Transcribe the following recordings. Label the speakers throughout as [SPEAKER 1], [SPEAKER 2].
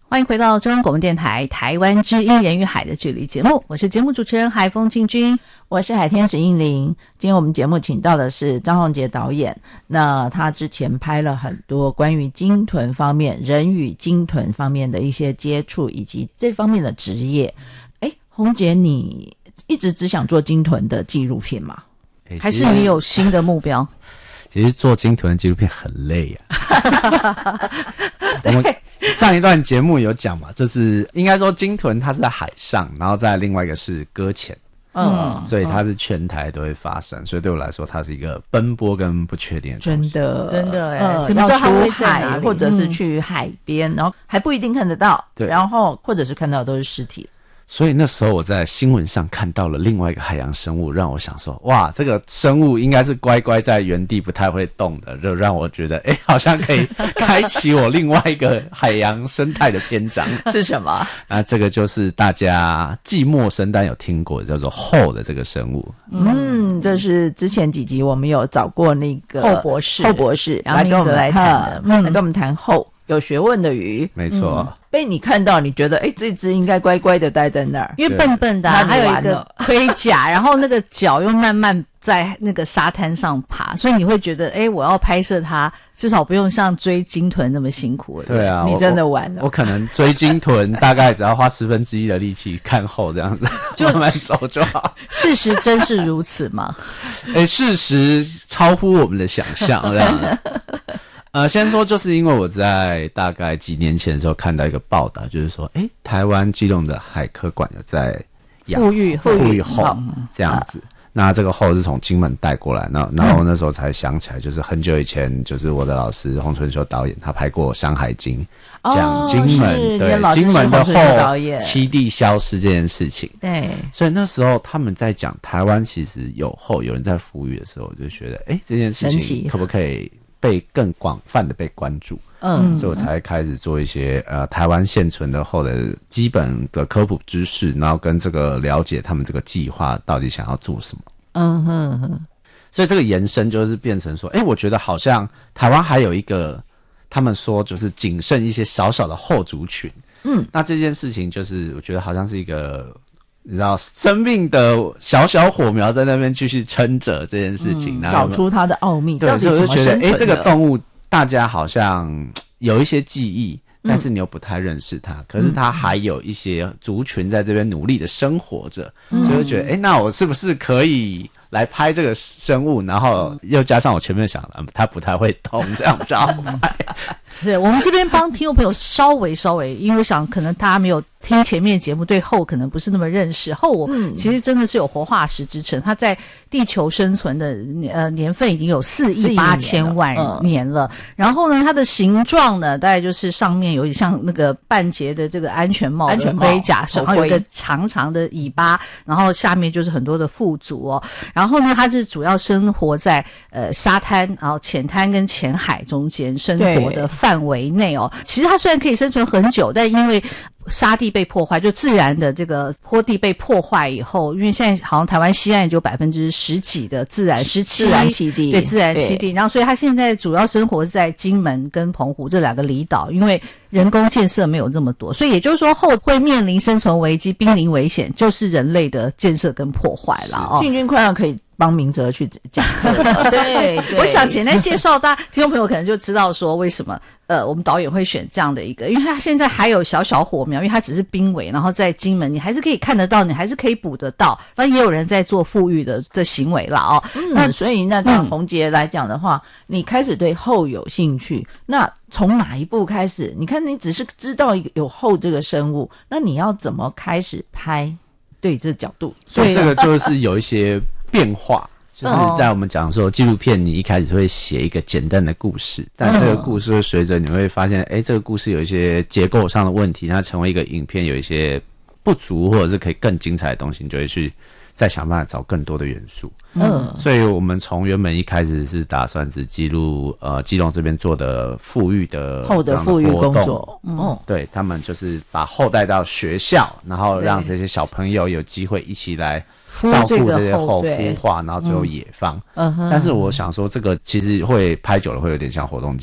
[SPEAKER 1] 欢迎回到中央广播电台台湾之音言与海的距离节目，我是节目主持人海风静君，
[SPEAKER 2] 我是海天使英灵。今天我们节目请到的是张宏杰导演，那他之前拍了很多关于鲸豚方面、人与鲸豚方面的一些接触以及这方面的职业。宏杰，你一直只想做鲸豚的纪录片吗？
[SPEAKER 1] 还是你有新的目标？
[SPEAKER 3] 其实做鲸豚的纪录片很累啊。我们上一段节目有讲嘛，就是应该说鲸豚它是在海上，然后再另外一个是搁浅，所以它是全台都会发生，所以对我来说它是一个奔波跟不确定的东西。
[SPEAKER 2] 真的
[SPEAKER 1] 什么时候还会在哪
[SPEAKER 2] 海
[SPEAKER 1] 里
[SPEAKER 2] 或者是去海边，然后还不一定看得到，
[SPEAKER 3] 对，
[SPEAKER 2] 然后或者是看到的都是尸体。
[SPEAKER 3] 所以那时候我在新闻上看到了另外一个海洋生物，让我想说，哇，这个生物应该是乖乖在原地不太会动的，就让我觉得好像可以开启我另外一个海洋生态的篇章。
[SPEAKER 2] 是什么？
[SPEAKER 3] 那这个就是大家既陌生但有听过的叫做后的这个生物。
[SPEAKER 2] 这是之前几集我们有找过那个
[SPEAKER 1] 后博士
[SPEAKER 2] 来跟我们
[SPEAKER 1] 来谈的，
[SPEAKER 2] 来跟我们谈后有学问的鱼。
[SPEAKER 3] 没错。
[SPEAKER 2] 被你看到，你觉得这只应该乖乖的待在那儿，
[SPEAKER 1] 因为笨笨的还有一个盔甲，然后那个脚又慢慢在那个沙滩上爬，所以你会觉得我要拍摄它，至少不用像追鲸豚那么辛苦了。
[SPEAKER 3] 对啊，
[SPEAKER 2] 你真的完了。
[SPEAKER 3] 我可能追鲸豚大概只要花1/10的力气看后这样子，就慢慢走就好。
[SPEAKER 1] 事实真是如此吗？
[SPEAKER 3] 事实超乎我们的想象这样子。先说就是因为我在大概几年前的时候看到一个报道，就是说台湾基隆的海科馆有在养
[SPEAKER 1] 富裕
[SPEAKER 3] 后这样子。那这个后是从金门带过来，然后那时候才想起来，就是很久以前，就是我的老师洪春修导演，他拍过《山海经》，讲金门对金门的后栖地消失这件事情。
[SPEAKER 2] 对，
[SPEAKER 3] 所以那时候他们在讲台湾其实有后有人在孵育的时候，我就觉得这件事情可不可以被更广泛的被关注，所以我才开始做一些台湾现存的后的基本的科普知识，然后跟这个了解他们这个计划到底想要做什么。所以这个延伸就是变成说，我觉得好像台湾还有一个，他们说就是仅剩一些小小的后族群。那这件事情就是我觉得好像是一个。你知道生命的小小火苗在那边继续撑着这件事情，
[SPEAKER 2] 找出它的奥秘。
[SPEAKER 3] 对，所以我就觉得这个动物大家好像有一些记忆，但是你又不太认识它，可是它还有一些族群在这边努力的生活着，所以就觉得那我是不是可以来拍这个生物，然后又加上我前面想的它不太会动，这样比较好拍。
[SPEAKER 1] 对，我们这边帮听众朋友稍微，因为我想可能大家没有听前面节目，对后可能不是那么认识。后其实真的是有活化石之称，它在地球生存的年份已经有4.8亿年了。然后呢，它的形状呢，大概就是上面有点像那个半截的这个安全帽的盔甲，然后有一个长长的尾巴，然后下面就是很多的腹足哦。然后呢，它是主要生活在沙滩，然后浅滩跟浅海中间生活的范围内哦。其实它虽然可以生存很久，但因为沙地被破坏，就自然的这个坡地被破坏以后，因为现在好像台湾西岸也就10%几的自然湿气、
[SPEAKER 2] 自然栖地，
[SPEAKER 1] 对，自然栖地。然后所以它现在主要生活是在金门跟澎湖这2个离岛，因为人工建设没有这么多，所以也就是说后会面临生存危机、濒临危险，就是人类的建设跟破坏了哦。
[SPEAKER 2] 进军快要可以帮明哲去讲课了。对，
[SPEAKER 1] 我想简单介绍，大家听众朋友可能就知道说为什么我们导演会选这样的一个，因为他现在还有小小火苗，因为他只是濒危，然后在金门你还是可以看得到，你还是可以捕得到，那也有人在做富裕的行为啦哦。
[SPEAKER 2] 那所以那在宏杰来讲的话，你开始对后有兴趣，那从哪一步开始？你看你只是知道有后这个生物，那你要怎么开始拍？对这角度，
[SPEAKER 3] 所以这个就是有一些变化。就是在我们讲说纪录片，你一开始会写一个简单的故事，但这个故事会随着你会发现，这个故事有一些结构上的问题，它成为一个影片有一些不足，或者是可以更精彩的东西，你就会去再想办法找更多的元素。所以我们从原本一开始是打算只记录基隆这边做的富裕的
[SPEAKER 2] 后的富裕工作，
[SPEAKER 3] 对，他们就是把后带到学校，然后让这些小朋友有机会一起来照顾这些后孵化，然后最后野放。但是我想说，这个其实会拍久了会有点像活动记录。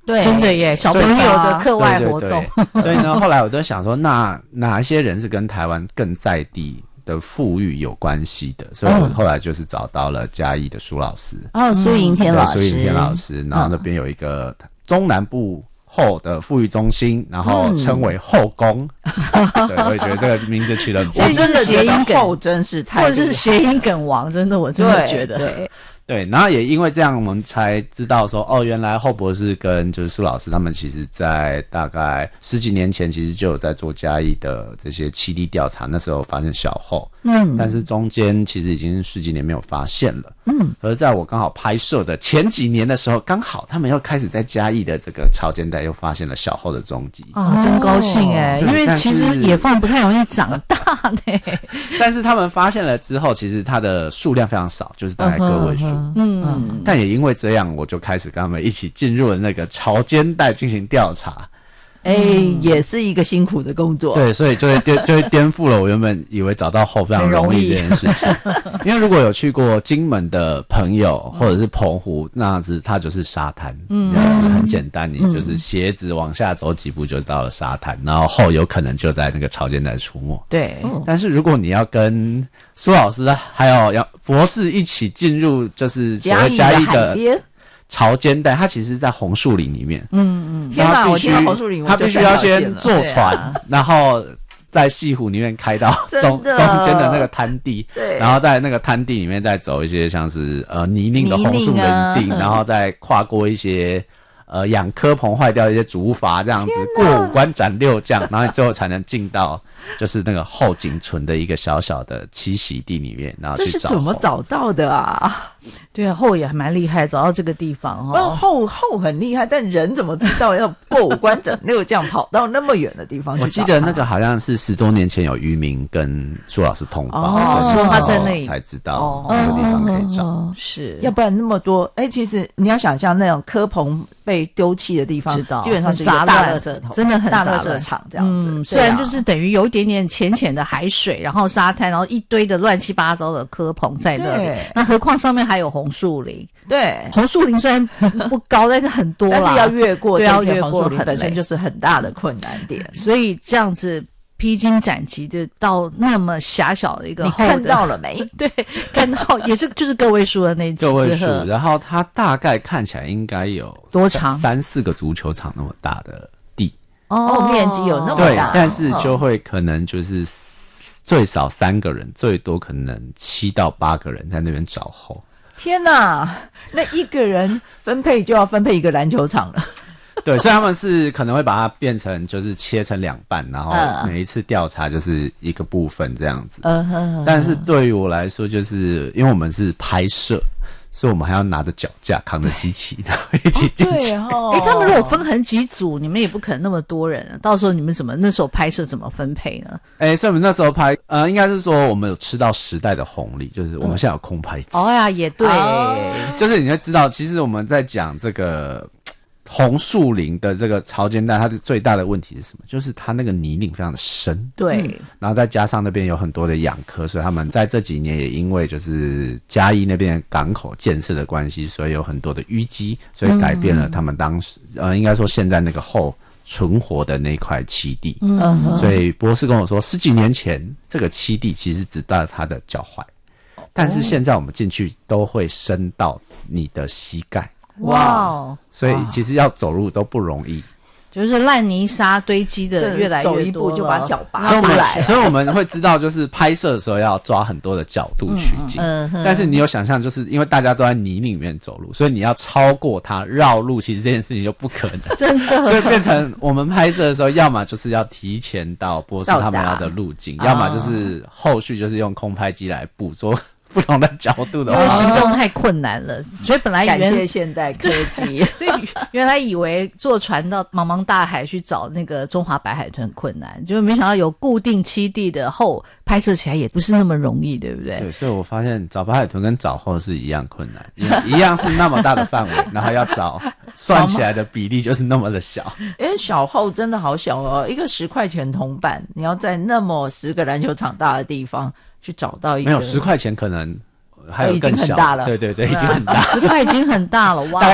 [SPEAKER 2] 对，
[SPEAKER 1] 真的耶，小朋友的课外活动。
[SPEAKER 3] 对，所以呢，后来我都想说，那哪一些人是跟台湾更在地的富裕有关系的？所以我后来就是找到了嘉义的苏老师，
[SPEAKER 2] 苏银天老师，
[SPEAKER 3] 苏银天老师，然后那边有一个中南部后的富裕中心，然后称为后宫。对，我也觉得这个名字取得很棒。
[SPEAKER 2] 我真的觉得后真是太，
[SPEAKER 1] 或者是谐音梗王，真的我真的觉得。
[SPEAKER 3] 对，然后也因为这样，我们才知道说，哦，原来后博士跟就是苏老师他们其实在大概10几年前，其实就有在做嘉义的这些栖地调查，那时候发现小后，但是中间其实已经10几年没有发现了，而在我刚好拍摄的前几年的时候，刚好他们又开始在嘉义的这个潮间带又发现了小后的踪迹
[SPEAKER 1] 啊，真高兴因为其实野放不太容易长大呢。
[SPEAKER 3] 但是他们发现了之后，其实它的数量非常少，就是大概个位数。但也因为这样，我就开始跟他们一起进入了那个潮间带进行调查。
[SPEAKER 2] 也是一个辛苦的工作。
[SPEAKER 3] 对，所以就会颠覆了我原本以为找到后非常容易这件事情。因为如果有去过金门的朋友或者是澎湖，那样子它就是沙滩，这样子很简单，你就是鞋子往下走几步就到了沙滩，然后后有可能就在那个潮间带出没。
[SPEAKER 1] 对，
[SPEAKER 3] 但是如果你要跟苏老师还有博士一起进入，就是所谓嘉义的潮间带，它其实在红树林里面。
[SPEAKER 2] 天哪，我听到红树林，
[SPEAKER 3] 他必须要先坐船，然后在西湖里面开到中间的那个滩地，然后在那个滩地里面再走一些像是泥泞的红树林地，然后再跨过一些养蚵棚坏掉一些竹筏，这样子过5关斩6将，然后你最后才能进到就是那个后仅存的一个小小的栖息地里面，然后去找。
[SPEAKER 2] 这是怎么找到的啊？
[SPEAKER 1] 对啊，后也还蛮厉害，找到这个地方
[SPEAKER 2] 后很厉害，但人怎么知道要过5关斩6将跑到那么远的地方去找？
[SPEAKER 3] 我记得那个好像是10多年前有渔民跟苏老师通报，
[SPEAKER 1] 说他在那里
[SPEAKER 3] 才知道那个地方可以找。
[SPEAKER 1] 是，
[SPEAKER 2] 要不然那么多其实你要想象那种蚵棚被丢弃的地方，基本上是一个大垃圾桶，
[SPEAKER 1] 真的很
[SPEAKER 2] 大垃圾场这样子。
[SPEAKER 1] 虽然就是等于有一点点浅的海水，然后沙滩，然后一堆的乱七八糟的蚵棚在那里，那何况上面还有红树林。
[SPEAKER 2] 对，
[SPEAKER 1] 红树林虽然不高，但是很多啦，
[SPEAKER 2] 但是要越过这片红树林
[SPEAKER 1] 很
[SPEAKER 2] 本身就是很大的困难点，
[SPEAKER 1] 所以这样子披荆斩棘的到那么狭小的一个后的，
[SPEAKER 2] 你看到了没？
[SPEAKER 1] 对，看到也是就是个位数的那几只
[SPEAKER 3] 个位数，然后它大概看起来应该有
[SPEAKER 1] 多长
[SPEAKER 3] 3-4个足球场那么大的地
[SPEAKER 2] 面积有那么大，
[SPEAKER 3] 对，但是就会可能就是最少3个人，最多可能7到8个人在那边找后。
[SPEAKER 2] 天哪，那一个人分配就要分配一个篮球场了。
[SPEAKER 3] 对，所以他们是可能会把它变成就是切成2半，然后每一次调查就是一个部分这样子。但是对于我来说，就是因为我们是拍摄，所以我们还要拿着脚架扛着机器然后一起进去。
[SPEAKER 1] 他们如果分成几组，你们也不可能那么多人啊，到时候你们那时候拍摄怎么分配呢？
[SPEAKER 3] 所以我们那时候拍应该是说我们有吃到时代的红利，就是我们现在有空拍机。
[SPEAKER 1] 也对，
[SPEAKER 3] 就是你会知道，其实我们在讲这个红树林的这个潮间带，它的最大的问题是什么？就是它那个泥泞非常的深，
[SPEAKER 1] 对，
[SPEAKER 3] 然后再加上那边有很多的养蚵，所以他们在这几年也因为就是嘉义那边港口建设的关系，所以有很多的淤积，所以改变了他们当时应该说现在那个后存活的那块栖地。所以博士跟我说，10几年前这个栖地其实只到他的脚踝，但是现在我们进去都会深到你的膝盖。
[SPEAKER 1] 哇，
[SPEAKER 3] 所以其实要走路都不容易，
[SPEAKER 1] 就是烂泥沙堆积的越来越多，
[SPEAKER 2] 走一步就把脚拔
[SPEAKER 3] 出来。所以我们会知道，就是拍摄的时候要抓很多的角度取景。但是你有想象，就是因为大家都在泥泞里面走路，所以你要超过它绕路，其实这件事情就不可能，
[SPEAKER 1] 真的。
[SPEAKER 3] 所以变成我们拍摄的时候，要么就是要提前到博士他们要的路径，要么就是后续就是用空拍机来捕捉不同的角度的话，
[SPEAKER 1] 因为行动太困难了，所以本来
[SPEAKER 2] 感谢现代科技，
[SPEAKER 1] 所以原来以为坐船到茫茫大海去找那个中华白海豚很困难，就没想到有固定栖地的后拍摄起来也不是那么容易，对不对？
[SPEAKER 3] 对，所以我发现找白海豚跟找后是一样困难，一样是那么大的范围，然后要找算起来的比例就是那么的小。
[SPEAKER 2] 小后真的好小哦，一个10块钱铜板，你要在那么10个篮球场大的地方去找到一个，
[SPEAKER 3] 没有10块钱可能还有更小，
[SPEAKER 2] 已经很大了，
[SPEAKER 3] 对对对，已经很大，
[SPEAKER 1] 10块已经很大了，哇！